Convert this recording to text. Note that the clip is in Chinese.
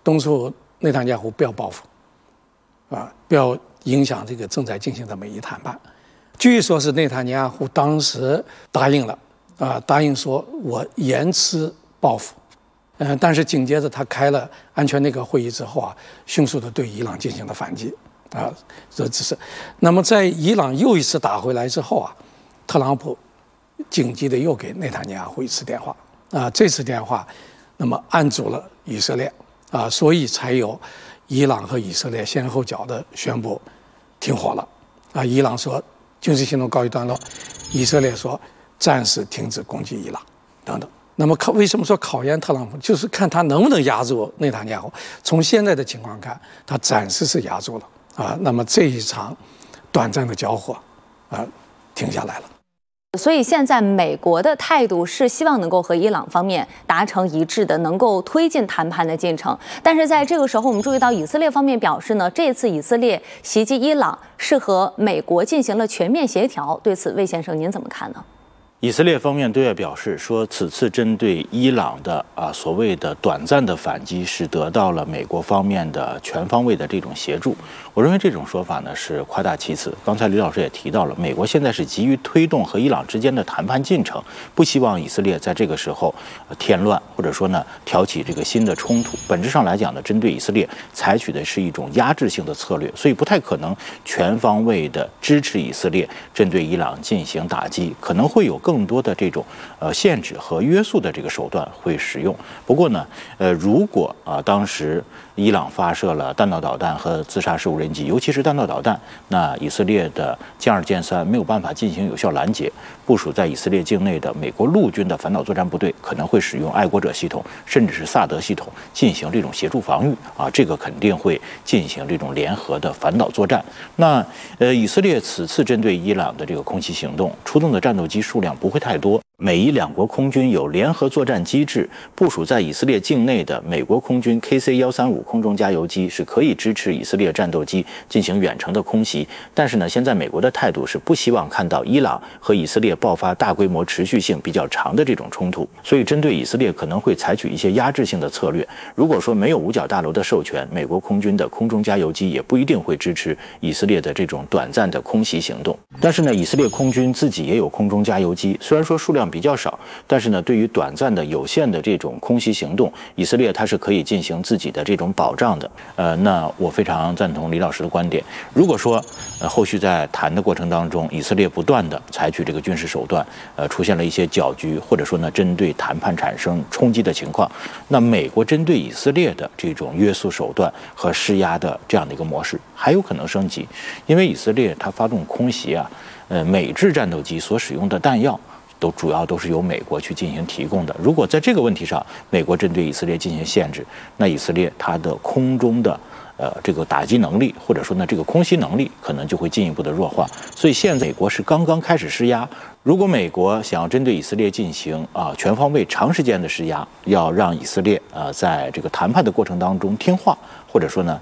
敦促内塔尼亚胡不要报复，不要影响这个正在进行的美伊谈判。据说是内塔尼亚胡当时答应了，答应说我延迟报复，但是紧接着他开了安全内阁会议之后迅速的对伊朗进行了反击，这只是。那么在伊朗又一次打回来之后特朗普紧急的又给内塔尼亚胡一次电话，这次电话那么按住了以色列，所以才有伊朗和以色列先后脚的宣布停火了，伊朗说军事行动告一段落，以色列说暂时停止攻击伊朗等等。那么为什么说考验特朗普，就是看他能不能压住内塔尼亚胡。从现在的情况看，他暂时是压住了那么这一场短暂的交火停下来了。 所以现在美国的态度是希望能够和伊朗方面达成一致的，能够推进谈判的进程。但是在这个时候，我们注意到以色列方面表示呢，这次以色列袭击伊朗是和美国进行了全面协调。对此，魏先生您怎么看呢？ 以色列方面对外表示说，此次针对伊朗的所谓的短暂的反击是得到了美国方面的全方位的这种协助。我认为这种说法呢是夸大其词。刚才李老师也提到了，美国现在是急于推动和伊朗之间的谈判进程，不希望以色列在这个时候添乱，或者说呢挑起这个新的冲突。本质上来讲呢，针对以色列采取的是一种压制性的策略，所以不太可能全方位的支持以色列针对伊朗进行打击，可能会有更多的这种限制和约束的这个手段会使用。不过呢，如果当时伊朗发射了弹道导弹和自杀式无人机，尤其是弹道导弹，那以色列的歼2、歼3没有办法进行有效拦截。部署在以色列境内的美国陆军的反导作战部队可能会使用爱国者系统，甚至是萨德系统进行这种协助防御这个肯定会进行这种联合的反导作战。那以色列此次针对伊朗的这个空袭行动，出动的战斗机数量不会太多。美伊两国空军有联合作战机制，部署在以色列境内的美国空军 KC-135空中加油机是可以支持以色列战斗机进行远程的空袭。但是呢，现在美国的态度是不希望看到伊朗和以色列爆发大规模、持续性比较长的这种冲突，所以针对以色列可能会采取一些压制性的策略。如果说没有五角大楼的授权，美国空军的空中加油机也不一定会支持以色列的这种短暂的空袭行动。但是呢，以色列空军自己也有空中加油机，虽然说数量比较少，但是呢，对于短暂的有限的这种空袭行动，以色列它是可以进行自己的这种保障的。那我非常赞同李老师的观点。如果说后续在谈的过程当中，以色列不断的采取这个军事手段，出现了一些搅局，或者说呢针对谈判产生冲击的情况，那美国针对以色列的这种约束手段和施压的这样的一个模式还有可能升级，因为以色列它发动空袭美制战斗机所使用的弹药主要都是由美国去进行提供的。如果在这个问题上，美国针对以色列进行限制，那以色列它的空中的这个打击能力，或者说呢这个空袭能力，可能就会进一步的弱化。所以现在美国是刚刚开始施压。如果美国想要针对以色列进行全方位、长时间的施压，要让以色列在这个谈判的过程当中听话，或者说呢